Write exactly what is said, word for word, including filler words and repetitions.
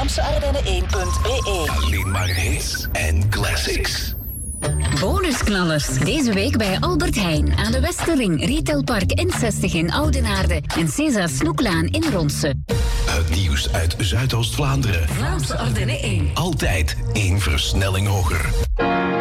Vlaamse Ardennen één punt b e. Alleen maar hits en classics. Bonusknallers. Deze week bij Albert Heijn aan de Westerring, Retailpark N zestig in Oudenaarde en César Snoeklaan in Ronsen. Het nieuws uit Zuidoost-Vlaanderen. Vlaamse Ardennen één. Altijd één versnelling hoger.